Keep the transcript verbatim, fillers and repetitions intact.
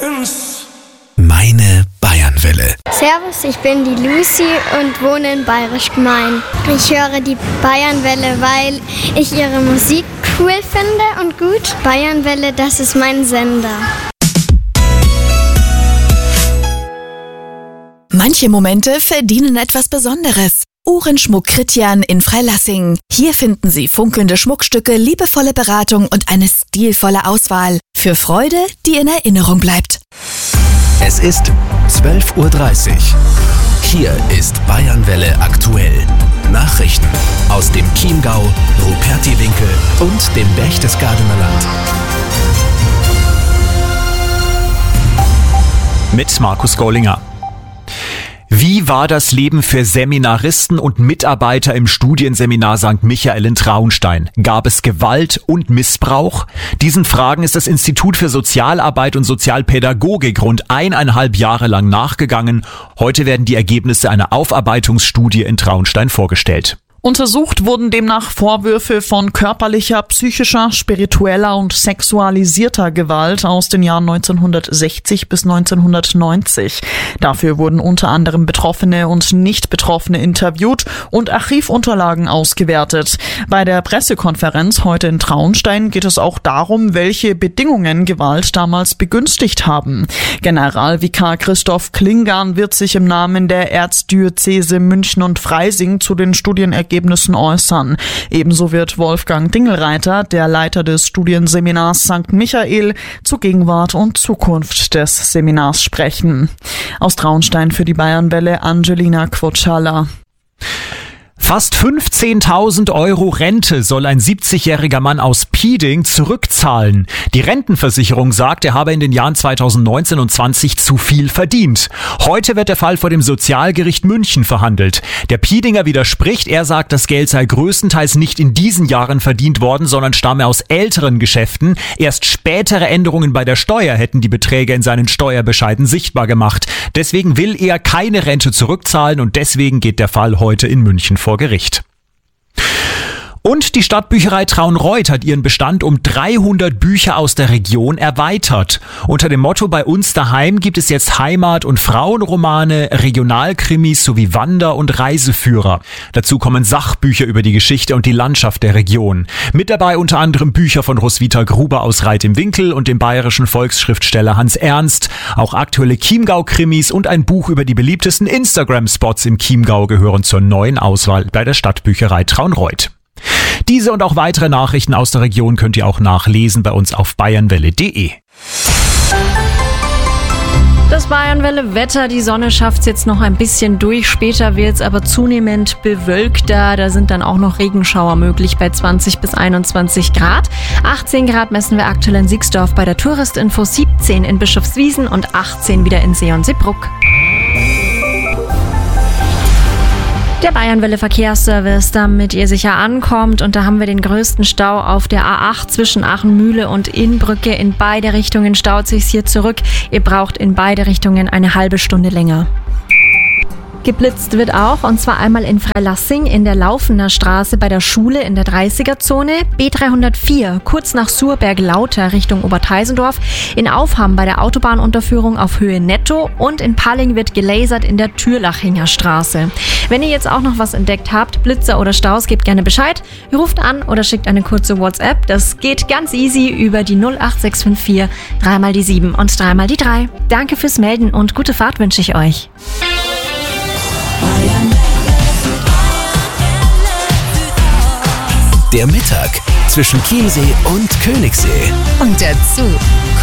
eins. Meine Bayernwelle. Servus, ich bin die Lucy und wohne in Bayerisch Gmein. Ich höre die Bayernwelle, weil ich ihre Musik cool finde und gut. Bayernwelle, das ist mein Sender. Manche Momente verdienen etwas Besonderes. Uhrenschmuck Kritjan in Freilassing. Hier finden Sie funkelnde Schmuckstücke, liebevolle Beratung und eine stilvolle Auswahl. Für Freude, die in Erinnerung bleibt. Es ist zwölf Uhr dreißig. Hier ist Bayernwelle aktuell. Nachrichten aus dem Chiemgau, Rupertiwinkel und dem Berchtesgadener Land. Mit Markus Gollinger. Wie war das Leben für Seminaristen und Mitarbeiter im Studienseminar Sankt Michael in Traunstein? Gab es Gewalt und Missbrauch? Diesen Fragen ist das Institut für Sozialarbeit und Sozialpädagogik rund eineinhalb Jahre lang nachgegangen. Heute werden die Ergebnisse einer Aufarbeitungsstudie in Traunstein vorgestellt. Untersucht wurden demnach Vorwürfe von körperlicher, psychischer, spiritueller und sexualisierter Gewalt aus den Jahren neunzehnhundertsechzig bis neunzehnhundertneunzig. Dafür wurden unter anderem Betroffene und Nicht-Betroffene interviewt und Archivunterlagen ausgewertet. Bei der Pressekonferenz heute in Traunstein geht es auch darum, welche Bedingungen Gewalt damals begünstigt haben. Generalvikar Christoph Klingan wird sich im Namen der Erzdiözese München und Freising zu den Studienergebnissen Ergebnissen äußern. Ebenso wird Wolfgang Dingelreiter, der Leiter des Studienseminars Sankt Michael, zur Gegenwart und Zukunft des Seminars sprechen. Aus Traunstein für die Bayernwelle Angelina Quotschala. Fast fünfzehntausend Euro Rente soll ein siebzigjähriger Mann aus Pieding zurückzahlen. Die Rentenversicherung sagt, er habe in den Jahren zweitausendneunzehn und zwanzig zu viel verdient. Heute wird der Fall vor dem Sozialgericht München verhandelt. Der Piedinger widerspricht. Er sagt, das Geld sei größtenteils nicht in diesen Jahren verdient worden, sondern stamme aus älteren Geschäften. Erst spätere Änderungen bei der Steuer hätten die Beträge in seinen Steuerbescheiden sichtbar gemacht. Deswegen will er keine Rente zurückzahlen und deswegen geht der Fall heute in München vor Gericht. Und die Stadtbücherei Traunreut hat ihren Bestand um dreihundert Bücher aus der Region erweitert. Unter dem Motto Bei uns daheim gibt es jetzt Heimat- und Frauenromane, Regionalkrimis sowie Wander- und Reiseführer. Dazu kommen Sachbücher über die Geschichte und die Landschaft der Region. Mit dabei unter anderem Bücher von Roswitha Gruber aus Reit im Winkel und dem bayerischen Volksschriftsteller Hans Ernst. Auch aktuelle Chiemgau-Krimis und ein Buch über die beliebtesten Instagram-Spots im Chiemgau gehören zur neuen Auswahl bei der Stadtbücherei Traunreut. Diese und auch weitere Nachrichten aus der Region könnt ihr auch nachlesen bei uns auf bayernwelle punkt de. Das Bayernwelle-Wetter, die Sonne schafft es jetzt noch ein bisschen durch, später wird es aber zunehmend bewölkter. Da sind dann auch noch Regenschauer möglich bei zwanzig bis einundzwanzig Grad. achtzehn Grad messen wir aktuell in Siegsdorf bei der Touristinfo, siebzehn in Bischofswiesen und achtzehn wieder in See und Seebruck. Der Bayernwelle Verkehrsservice, damit ihr sicher ankommt. Und da haben wir den größten Stau auf der A acht zwischen Aachenmühle und Innbrücke. In beide Richtungen staut sich's hier zurück. Ihr braucht in beide Richtungen eine halbe Stunde länger. Geblitzt wird auch, und zwar einmal in Freilassing in der Laufener Straße bei der Schule in der dreißiger-Zone, B dreihundertvier kurz nach Surberg-Lauter Richtung Oberteisendorf, in Aufham bei der Autobahnunterführung auf Höhe Netto und in Palling wird gelasert in der Türlachinger Straße. Wenn ihr jetzt auch noch was entdeckt habt, Blitzer oder Staus, gebt gerne Bescheid, ruft an oder schickt eine kurze WhatsApp. Das geht ganz easy über die null acht sechs fünf vier, dreimal die sieben und dreimal die drei. Danke fürs Melden und gute Fahrt wünsche ich euch. Der Mittag zwischen Chiemsee und Königssee. Und dazu